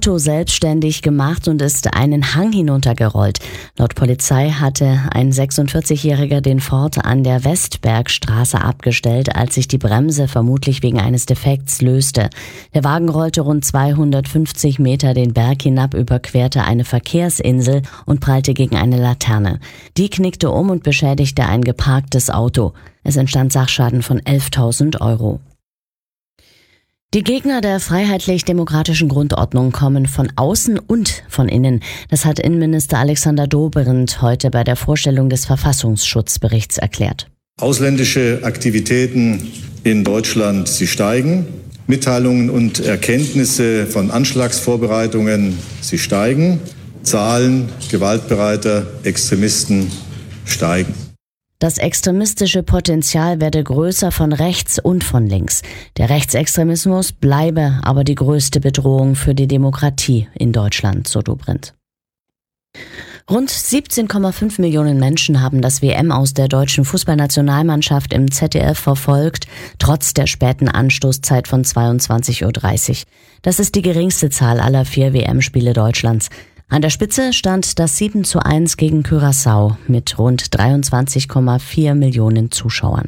Auto selbstständig gemacht und ist einen Hang hinuntergerollt. Laut Polizei hatte ein 46-Jähriger den Ford an der Westbergstraße abgestellt, als sich die Bremse vermutlich wegen eines Defekts löste. Der Wagen rollte rund 250 Meter den Berg hinab, überquerte eine Verkehrsinsel und prallte gegen eine Laterne. Die knickte um und beschädigte ein geparktes Auto. Es entstand Sachschaden von 11.000 Euro. Die Gegner der freiheitlich-demokratischen Grundordnung kommen von außen und von innen. Das hat Innenminister Alexander Dobrindt heute bei der Vorstellung des Verfassungsschutzberichts erklärt. Ausländische Aktivitäten in Deutschland, sie steigen. Mitteilungen und Erkenntnisse von Anschlagsvorbereitungen, sie steigen. Zahlen gewaltbereiter Extremisten steigen. Das extremistische Potenzial werde größer von rechts und von links. Der Rechtsextremismus bleibe aber die größte Bedrohung für die Demokratie in Deutschland, so Dobrindt. Rund 17,5 Millionen Menschen haben das WM-Aus der deutschen Fußballnationalmannschaft im ZDF verfolgt, trotz der späten Anstoßzeit von 22:30 Uhr. Das ist die geringste Zahl aller 4 WM-Spiele Deutschlands. An der Spitze stand das 7:1 gegen Curaçao mit rund 23,4 Millionen Zuschauern.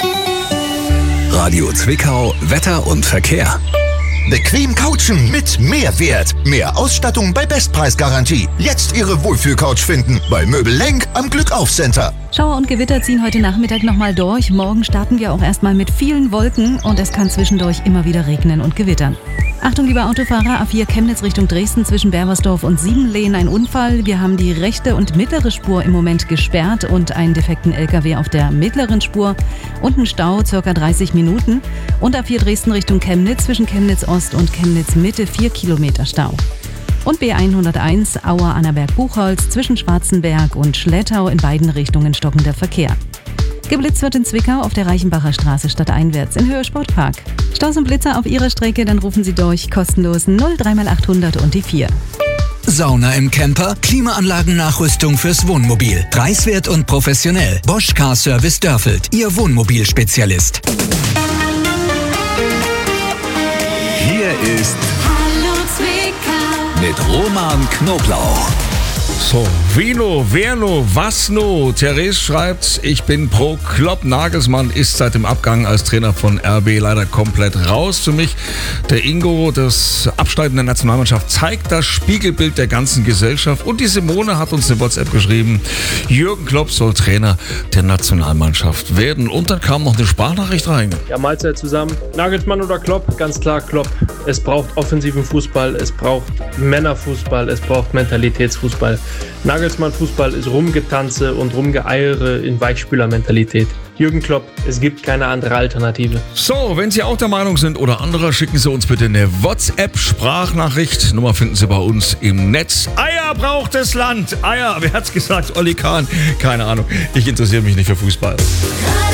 Radio Zwickau, Wetter und Verkehr. Bequem couchen mit Mehrwert. Mehr Ausstattung bei Bestpreisgarantie. Jetzt Ihre Wohlfühlcouch finden bei Möbel Lenk am Glückauf-Center. Schauer und Gewitter ziehen heute Nachmittag nochmal durch. Morgen starten wir auch erstmal mit vielen Wolken und es kann zwischendurch immer wieder regnen und gewittern. Achtung, lieber Autofahrer, A4 Chemnitz Richtung Dresden zwischen Berbersdorf und Siebenlehen ein Unfall. Wir haben die rechte und mittlere Spur im Moment gesperrt und einen defekten LKW auf der mittleren Spur und einen Stau, ca. 30 Minuten. Und A4 Dresden Richtung Chemnitz zwischen Chemnitz Ost und Chemnitz Mitte 4 Kilometer Stau. Und B101 Auer-Annaberg-Buchholz zwischen Schwarzenberg und Schlettau in beiden Richtungen stockender Verkehr. Geblitzt wird in Zwickau auf der Reichenbacher Straße stadteinwärts in Höhe Sportpark. Staus und Blitzer auf Ihrer Strecke, dann rufen Sie durch, kostenlos 03x800 und die 4. Sauna im Camper, Klimaanlagennachrüstung fürs Wohnmobil. Preiswert und professionell. Bosch Car Service Dörfeld, Ihr Wohnmobilspezialist. Hier ist Hallo Zwickau mit Roman Knoblauch. So, Vino, Verno, Wasno. Therese schreibt, ich bin pro Klopp. Nagelsmann ist seit dem Abgang als Trainer von RB leider komplett raus. Für mich, der Ingo, das Abschneiden der Nationalmannschaft zeigt das Spiegelbild der ganzen Gesellschaft. Und die Simone hat uns eine WhatsApp geschrieben, Jürgen Klopp soll Trainer der Nationalmannschaft werden. Und dann kam noch eine Sprachnachricht rein. Ja, Mahlzeit zusammen. Nagelsmann oder Klopp? Ganz klar Klopp. Es braucht offensiven Fußball, es braucht Männerfußball, es braucht Mentalitätsfußball. Nagelsmann-Fußball ist Rumgetanze und Rumgeeiere in Weichspüler-Mentalität. Jürgen Klopp, es gibt keine andere Alternative. So, wenn Sie auch der Meinung sind oder anderer, schicken Sie uns bitte eine WhatsApp-Sprachnachricht. Nummer finden Sie bei uns im Netz. Eier braucht das Land. Eier, wer hat's gesagt? Olli Kahn. Keine Ahnung. Ich interessiere mich nicht für Fußball.